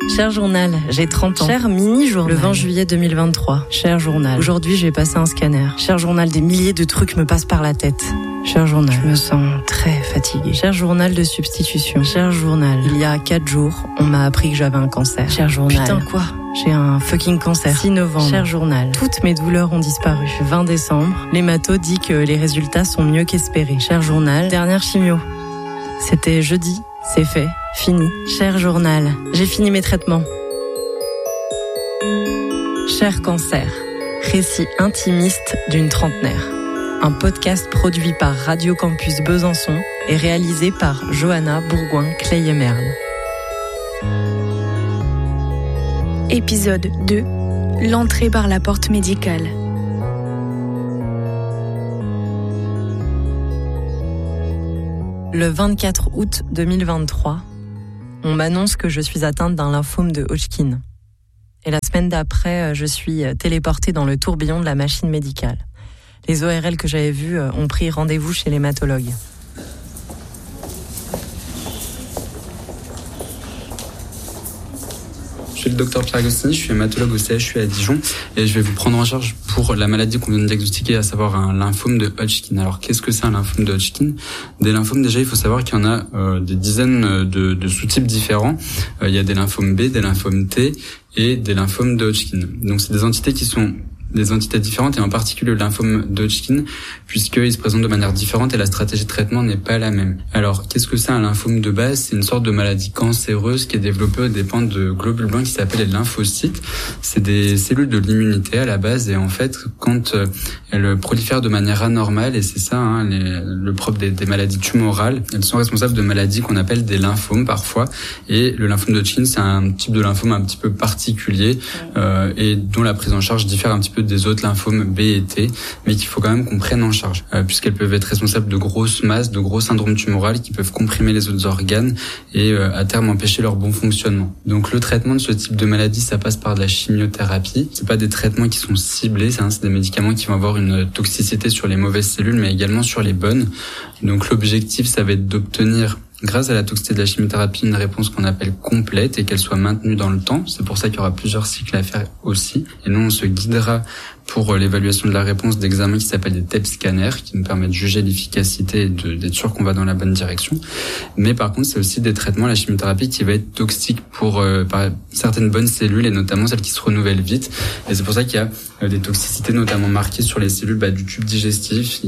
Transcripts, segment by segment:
Cher journal, j'ai 30 ans. Cher mini-journal. Le 20 juillet 2023. Cher journal. Aujourd'hui, j'ai passé un scanner. Cher journal, des milliers de trucs me passent par la tête. Cher journal, je me sens très fatiguée. Cher journal de substitution. Cher journal, il y a 4 jours, on m'a appris que j'avais un cancer. Cher journal. Putain, quoi ? J'ai un fucking cancer. 6 novembre. Cher journal, toutes mes douleurs ont disparu. 20 décembre, l'hémato dit que les résultats sont mieux qu'espérés. Cher journal, dernière chimio. C'était jeudi, c'est fait, fini. Cher journal, j'ai fini mes traitements. Cher cancer, récit intimiste d'une trentenaire. Un podcast produit par Radio Campus Besançon et réalisé par Johanna Bourgoin-Cleyemerle. Épisode 2. L'entrée par la porte médicale. Le 24 août 2023, on m'annonce que je suis atteinte d'un lymphome de Hodgkin. Et la semaine d'après, je suis téléportée dans le tourbillon de la machine médicale. Les ORL que j'avais vus ont pris rendez-vous chez l'hématologue. Je suis le docteur Pierre Agostini, je suis hématologue au CHU à Dijon et je vais vous prendre en charge pour la maladie qu'on vient de diagnostiquer, à savoir un lymphome de Hodgkin. Alors qu'est-ce que c'est un lymphome de Hodgkin ? Des lymphomes, déjà il faut savoir qu'il y en a des dizaines de sous-types différents. Il y a des lymphomes B, des lymphomes T et des lymphomes de Hodgkin. Donc c'est des entités qui sont des entités différentes et en particulier le lymphome de Hodgkin puisqu'il se présente de manière différente et la stratégie de traitement n'est pas la même. Alors qu'est-ce que c'est un lymphome de base ? C'est une sorte de maladie cancéreuse qui est développée aux dépens de globules blancs qui s'appellent les lymphocytes. C'est des cellules de l'immunité à la base et en fait quand elles prolifèrent de manière anormale, et c'est ça le propre des maladies tumorales, elles sont responsables de maladies qu'on appelle des lymphomes parfois, et le lymphome de Hodgkin c'est un type de lymphome un petit peu particulier et dont la prise en charge diffère un petit peu des autres lymphomes B et T, mais qu'il faut quand même qu'on prenne en charge, puisqu'elles peuvent être responsables de grosses masses, de gros syndromes tumoraux qui peuvent comprimer les autres organes et à terme empêcher leur bon fonctionnement. Donc le traitement de ce type de maladie, ça passe par de la chimiothérapie. C'est pas des traitements qui sont ciblés, c'est des médicaments qui vont avoir une toxicité sur les mauvaises cellules, mais également sur les bonnes. Donc l'objectif, ça va être d'obtenir, grâce à la toxicité de la chimiothérapie, une réponse qu'on appelle complète et qu'elle soit maintenue dans le temps. C'est pour ça qu'il y aura plusieurs cycles à faire aussi. Et nous, on se guidera pour l'évaluation de la réponse d'examens qui s'appellent des TEP scanners, qui nous permettent de juger l'efficacité et d'être sûr qu'on va dans la bonne direction. Mais par contre, c'est aussi des traitements, la chimiothérapie, qui va être toxique pour par certaines bonnes cellules et notamment celles qui se renouvellent vite. Et c'est pour ça qu'il y a des toxicités notamment marquées sur les cellules du tube digestif.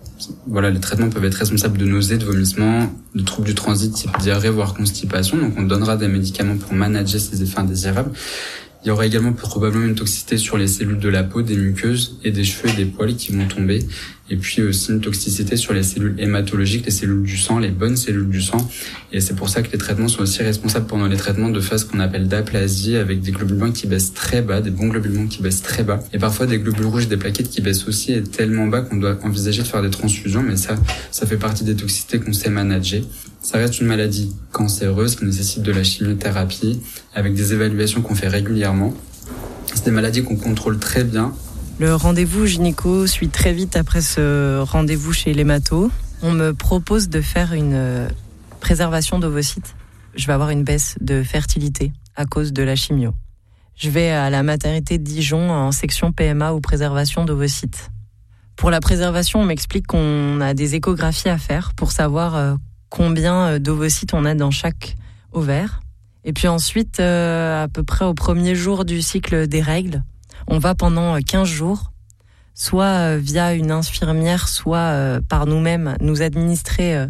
Les traitements peuvent être responsables de nausées, de vomissements, de troubles du transit type diarrhée, voire constipation. Donc on donnera des médicaments pour manager ces effets indésirables. Il y aura également probablement une toxicité sur les cellules de la peau, des muqueuses et des cheveux et des poils qui vont tomber. Et puis aussi une toxicité sur les cellules hématologiques, les cellules du sang, les bonnes cellules du sang. Et c'est pour ça que les traitements sont aussi responsables pendant les traitements de phase qu'on appelle d'aplasie, avec des globules blancs qui baissent très bas, des bons globules blancs qui baissent très bas. Et parfois des globules rouges, des plaquettes qui baissent aussi et tellement bas qu'on doit envisager de faire des transfusions. Mais ça fait partie des toxicités qu'on sait manager. Ça reste une maladie cancéreuse qui nécessite de la chimiothérapie avec des évaluations qu'on fait régulièrement. C'est des maladies qu'on contrôle très bien. Le rendez-vous gynéco suit très vite après ce rendez-vous chez l'hémato. On me propose de faire une préservation d'ovocytes. Je vais avoir une baisse de fertilité à cause de la chimio. Je vais à la maternité de Dijon en section PMA ou préservation d'ovocytes. Pour la préservation, on m'explique qu'on a des échographies à faire pour savoir combien d'ovocytes on a dans chaque ovaire. Et puis ensuite, à peu près au premier jour du cycle des règles, on va pendant 15 jours, soit via une infirmière, soit par nous-mêmes, nous administrer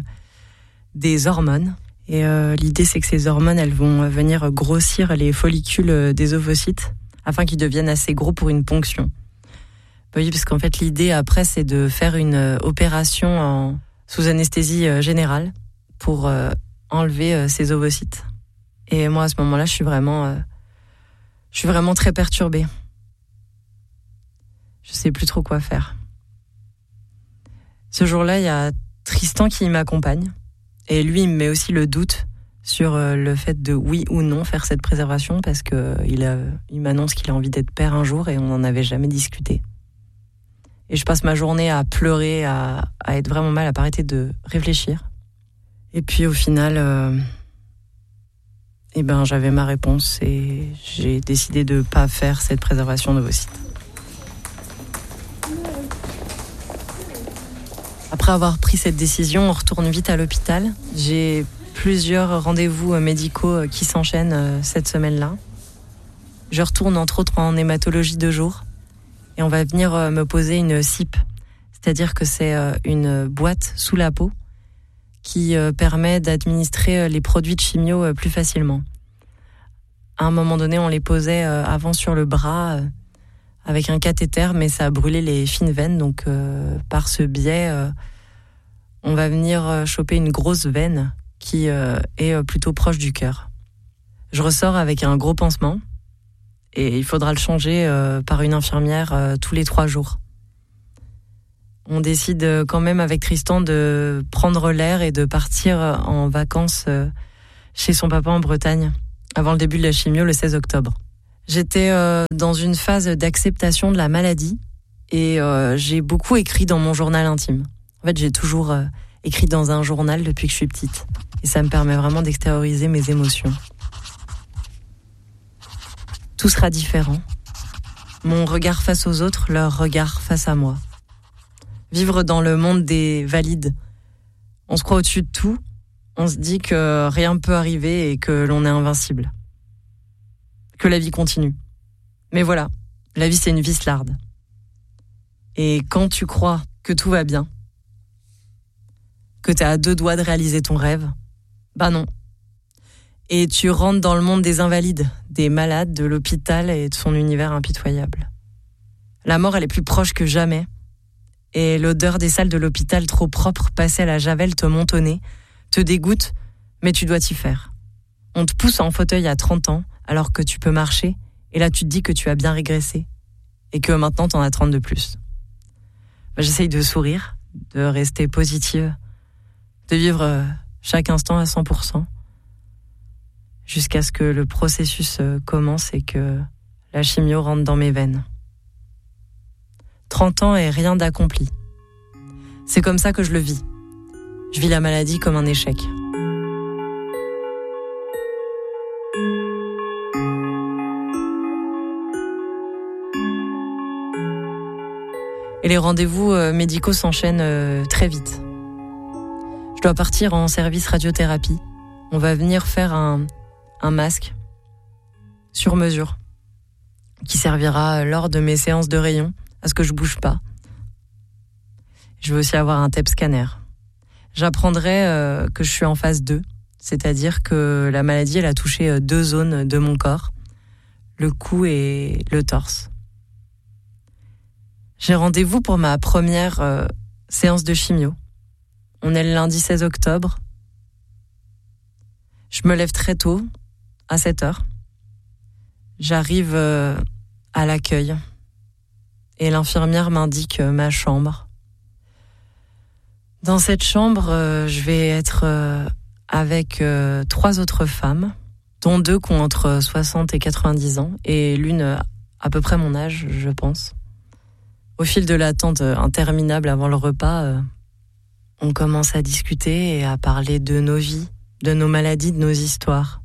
des hormones. Et l'idée, c'est que ces hormones, elles vont venir grossir les follicules des ovocytes afin qu'ils deviennent assez gros pour une ponction. Oui, parce qu'en fait, l'idée après, c'est de faire une opération sous anesthésie générale pour enlever ces ovocytes. Et moi, à ce moment-là, je suis vraiment très perturbée. Je sais plus trop quoi faire. Ce jour-là, il y a Tristan qui m'accompagne. Et lui, il me met aussi le doute sur le fait de oui ou non faire cette préservation parce que il m'annonce qu'il a envie d'être père un jour et on n'en avait jamais discuté. Et je passe ma journée à pleurer, à être vraiment mal, à pas arrêter de réfléchir. Et puis au final, j'avais ma réponse et j'ai décidé de ne pas faire cette préservation d'ovocytes. Après avoir pris cette décision, on retourne vite à l'hôpital. J'ai plusieurs rendez-vous médicaux qui s'enchaînent cette semaine-là. Je retourne entre autres en hématologie 2 jours et on va venir me poser une CIP, c'est-à-dire que c'est une boîte sous la peau qui permet d'administrer les produits de chimio plus facilement. À un moment donné, on les posait avant sur le bras avec un cathéter, mais ça a brûlé les fines veines, donc par ce biais, on va venir choper une grosse veine qui est plutôt proche du cœur. Je ressors avec un gros pansement et il faudra le changer par une infirmière tous les 3 jours. On décide quand même avec Tristan de prendre l'air et de partir en vacances chez son papa en Bretagne avant le début de la chimio le 16 octobre. J'étais dans une phase d'acceptation de la maladie et j'ai beaucoup écrit dans mon journal intime. En fait, j'ai toujours écrit dans un journal depuis que je suis petite et ça me permet vraiment d'extérioriser mes émotions. Tout sera différent. Mon regard face aux autres, leur regard face à moi. Vivre dans le monde des valides. On se croit au-dessus de tout, on se dit que rien ne peut arriver et que l'on est invincible. Que la vie continue. Mais voilà, la vie c'est une vislarde. Et quand tu crois que tout va bien, que t'es à 2 doigts de réaliser ton rêve, bah non. Et tu rentres dans le monde des invalides, des malades, de l'hôpital et de son univers impitoyable. La mort, elle est plus proche que jamais. Et l'odeur des salles de l'hôpital trop propres, passées à la javel, te monte au nez, te dégoûte, mais tu dois t'y faire. On te pousse en fauteuil à 30 ans, alors que tu peux marcher, et là tu te dis que tu as bien régressé, et que maintenant t'en as 30 de plus. J'essaye de sourire, de rester positive, de vivre chaque instant à 100%, jusqu'à ce que le processus commence et que la chimio rentre dans mes veines. 30 ans et rien d'accompli. C'est comme ça que je le vis. Je vis la maladie comme un échec. Et les rendez-vous médicaux s'enchaînent très vite. Je dois partir en service radiothérapie. On va venir faire un masque sur mesure qui servira lors de mes séances de rayon à ce que je bouge pas. Je veux aussi avoir un TEP scanner. J'apprendrai que je suis en phase 2, c'est-à-dire que la maladie elle a touché 2 zones de mon corps, le cou et le torse. J'ai rendez-vous pour ma première séance de chimio. On est le lundi 16 octobre. Je me lève très tôt, à 7h. J'arrive à l'accueil et l'infirmière m'indique ma chambre. Dans cette chambre, je vais être avec 3 autres femmes, dont 2 qui ont entre 60 et 90 ans, et l'une à peu près mon âge, je pense. Au fil de l'attente interminable avant le repas, on commence à discuter et à parler de nos vies, de nos maladies, de nos histoires.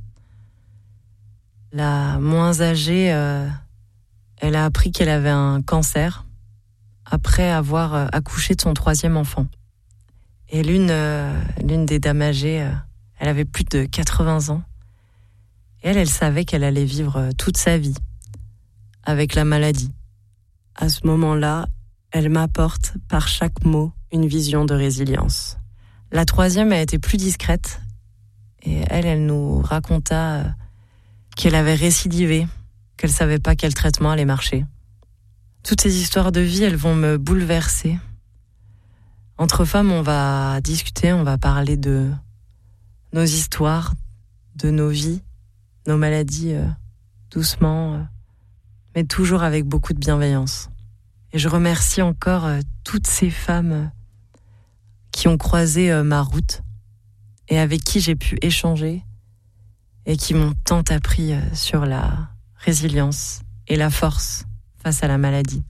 La moins âgée, elle a appris qu'elle avait un cancer après avoir accouché de son 3e enfant. Et l'une des dames âgées, elle avait plus de 80 ans. Et elle savait qu'elle allait vivre toute sa vie avec la maladie. À ce moment-là, elle m'apporte par chaque mot une vision de résilience. La 3e a été plus discrète et elle nous raconta qu'elle avait récidivé, qu'elle savait pas quel traitement allait marcher. Toutes ces histoires de vie, elles vont me bouleverser. Entre femmes, on va discuter, on va parler de nos histoires, de nos vies, nos maladies, doucement, mais toujours avec beaucoup de bienveillance. Et je remercie encore toutes ces femmes qui ont croisé ma route et avec qui j'ai pu échanger et qui m'ont tant appris sur la résilience et la force face à la maladie.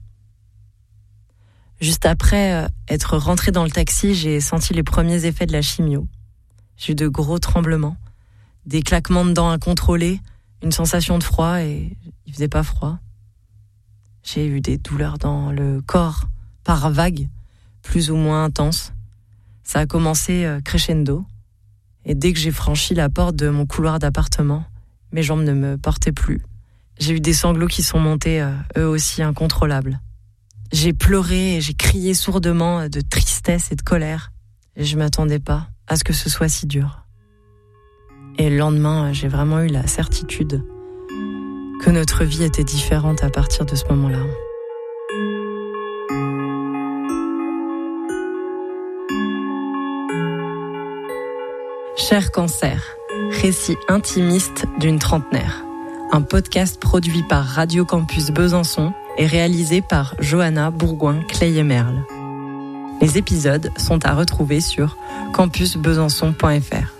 Juste après être rentrée dans le taxi, j'ai senti les premiers effets de la chimio. J'ai eu de gros tremblements. des claquements de dents incontrôlés, une sensation de froid et il faisait pas froid. J'ai eu des douleurs dans le corps, par vagues, plus ou moins intenses. Ça a commencé crescendo. Et dès que j'ai franchi la porte de mon couloir d'appartement, mes jambes ne me portaient plus. J'ai eu des sanglots qui sont montés, eux aussi incontrôlables. J'ai pleuré et j'ai crié sourdement de tristesse et de colère. Et je m'attendais pas à ce que ce soit si dur. Et le lendemain, j'ai vraiment eu la certitude que notre vie était différente à partir de ce moment-là. Cher cancer, récit intimiste d'une trentenaire. Un podcast produit par Radio Campus Besançon et réalisé par Johanna Bourgoin-Cleyemerle. Les épisodes sont à retrouver sur campusbesançon.fr.